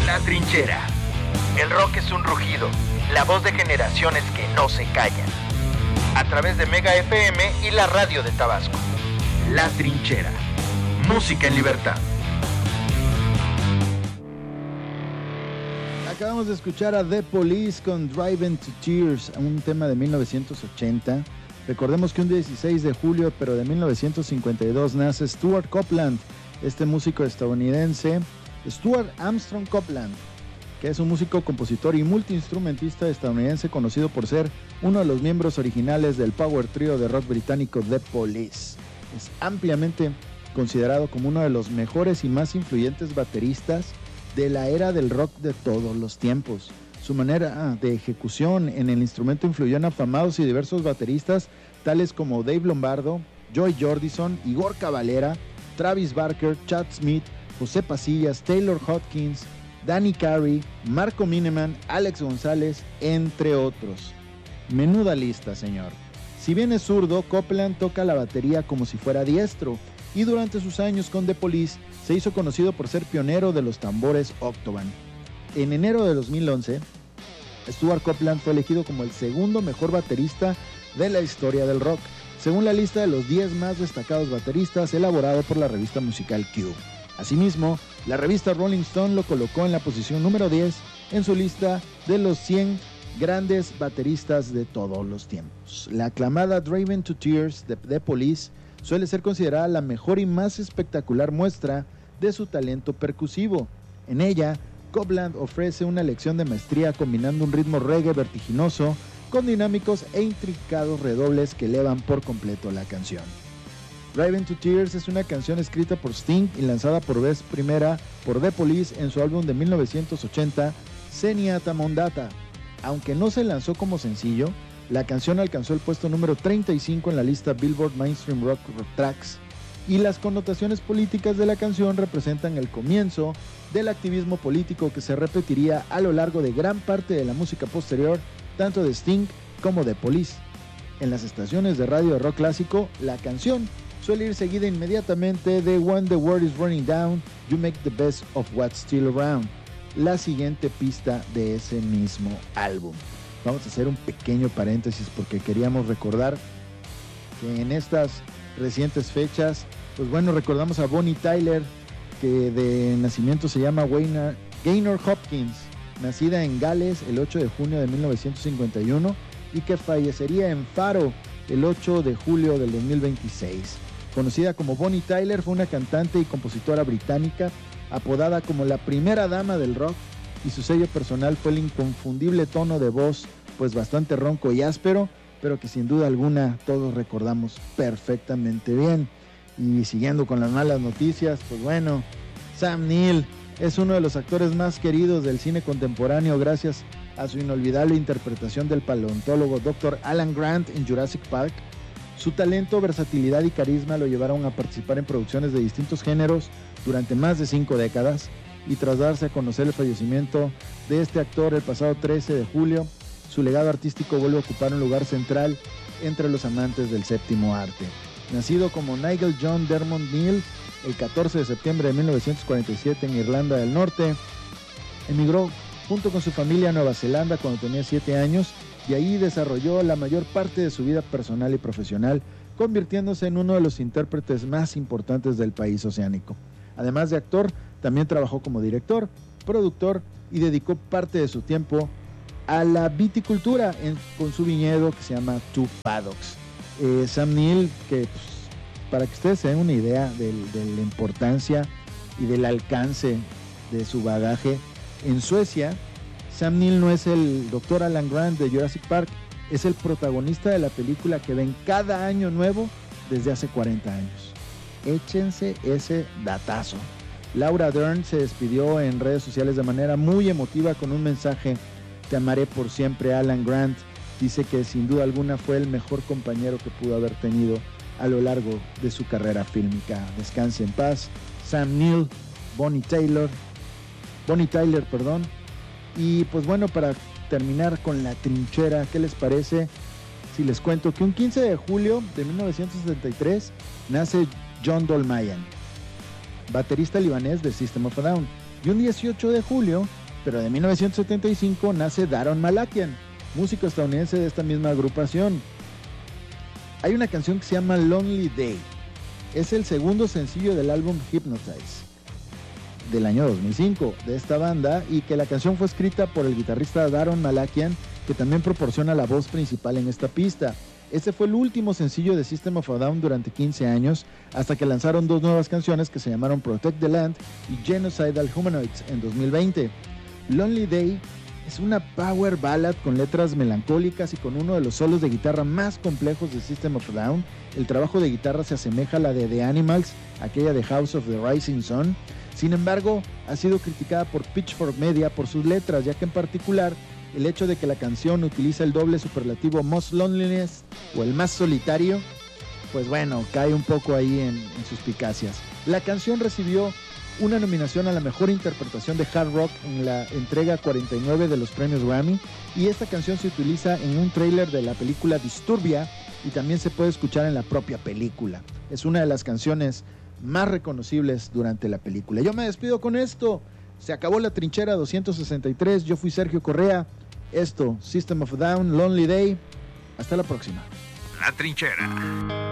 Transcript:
La Trinchera. El rock es un rugido, la voz de generaciones que no se callan. A través de Mega FM y la radio de Tabasco. La Trinchera. Música en libertad. Acabamos de escuchar a The Police con Driving to Tears, un tema de 1980. Recordemos que un 16 de julio, pero de 1952, nace Stuart Copeland, este músico estadounidense, Stuart Armstrong Copeland, que es un músico, compositor y multiinstrumentista estadounidense conocido por ser uno de los miembros originales del power trio de rock británico The Police. Es ampliamente considerado como uno de los mejores y más influyentes bateristas de la era del rock de todos los tiempos. Su manera de ejecución en el instrumento influyó en afamados y diversos bateristas tales como Dave Lombardo, Joy Jordison, Igor Cavalera, Travis Barker, Chad Smith, José Pasillas, Taylor Hawkins, Danny Carey, Marco Mineman, Alex González, entre otros. Menuda lista, señor. Si bien es zurdo, Copeland toca la batería como si fuera diestro, y durante sus años con The Police se hizo conocido por ser pionero de los tambores Octoban. En enero de 2011, Stuart Copeland fue elegido como el segundo mejor baterista de la historia del rock, según la lista de los 10 más destacados bateristas elaborado por la revista musical Q. Asimismo, la revista Rolling Stone lo colocó en la posición número 10 en su lista de los 100 grandes bateristas de todos los tiempos. La aclamada Driving to Tears de The Police suele ser considerada la mejor y más espectacular muestra de su talento percusivo. En ella, Copeland ofrece una lección de maestría combinando un ritmo reggae vertiginoso con dinámicos e intricados redobles que elevan por completo la canción. Driving to Tears es una canción escrita por Sting y lanzada por vez primera por The Police en su álbum de 1980, Zenyatta Mondatta. Aunque no se lanzó como sencillo, la canción alcanzó el puesto número 35 en la lista Billboard Mainstream Rock Tracks, y las connotaciones políticas de la canción representan el comienzo del activismo político que se repetiría a lo largo de gran parte de la música posterior, tanto de Sting como de Police. En las estaciones de radio de rock clásico, la canción suele ir seguida inmediatamente de When the World is Running Down, You Make the Best of What's Still Around, la siguiente pista de ese mismo álbum. Vamos a hacer un pequeño paréntesis porque queríamos recordar que en estas recientes fechas, pues bueno, recordamos a Bonnie Tyler, que de nacimiento se llama Gaynor Hopkins, nacida en Gales el 8 de junio de 1951 y que fallecería en Faro el 8 de julio del 2026. Conocida como Bonnie Tyler, fue una cantante y compositora británica apodada como la primera dama del rock, y su sello personal fue el inconfundible tono de voz, pues bastante ronco y áspero, pero que sin duda alguna todos recordamos perfectamente bien. Y siguiendo con las malas noticias, pues bueno, Sam Neill es uno de los actores más queridos del cine contemporáneo gracias a su inolvidable interpretación del paleontólogo Dr. Alan Grant en Jurassic Park. Su talento, versatilidad y carisma lo llevaron a participar en producciones de distintos géneros durante más de 5 décadas, y tras darse a conocer el fallecimiento de este actor el pasado 13 de julio, su legado artístico vuelve a ocupar un lugar central entre los amantes del séptimo arte. Nacido como Nigel John Dermot Neill el 14 de septiembre de 1947 en Irlanda del Norte, emigró junto con su familia a Nueva Zelanda cuando tenía 7 años, y ahí desarrolló la mayor parte de su vida personal y profesional, convirtiéndose en uno de los intérpretes más importantes del país oceánico. Además de actor, también trabajó como director, productor y dedicó parte de su tiempo a la viticultura con su viñedo que se llama Two Paddocks. Sam Neill, que pues, para que ustedes se den una idea de la importancia y del alcance de su bagaje, en Suecia, Sam Neill no es el Dr. Alan Grant de Jurassic Park, es el protagonista de la película que ven cada año nuevo desde hace 40 años. Échense ese datazo. Laura Dern se despidió en redes sociales de manera muy emotiva con un mensaje: te amaré por siempre, Alan Grant. Dice que sin duda alguna fue el mejor compañero que pudo haber tenido a lo largo de su carrera fílmica. Descanse en paz, Sam Neill, Bonnie Tyler. Y pues bueno, para terminar con La Trinchera, ¿qué les parece si les cuento que un 15 de julio de 1973 nace John Dolmayan, baterista libanés de System of a Down, y un 18 de julio Pero de 1975 nace Daron Malakian, músico estadounidense de esta misma agrupación. Hay una canción que se llama Lonely Day. Es el segundo sencillo del álbum Hypnotize del año 2005 de esta banda, y que la canción fue escrita por el guitarrista Daron Malakian, que también proporciona la voz principal en esta pista. Este fue el último sencillo de System of a Down durante 15 años, hasta que lanzaron dos nuevas canciones que se llamaron Protect the Land y Genocidal Humanoids en 2020. Lonely Day es una power ballad con letras melancólicas y con uno de los solos de guitarra más complejos de System of a Down. El trabajo de guitarra se asemeja a la de The Animals, aquella de House of the Rising Sun. Sin embargo, ha sido criticada por Pitchfork Media por sus letras, ya que en particular el hecho de que la canción utiliza el doble superlativo most loneliness o el más solitario, pues bueno, cae un poco ahí en suspicacias. La canción recibió una nominación a la mejor interpretación de hard rock en la entrega 49 de los premios Grammy, y esta canción se utiliza en un tráiler de la película Disturbia y también se puede escuchar en la propia película. Es una de las canciones más reconocibles durante la película. Yo me despido con esto. Se acabó la trinchera 263. Yo fui Sergio Correa. Esto, System of a Down, Lonely Day. Hasta la próxima. La Trinchera.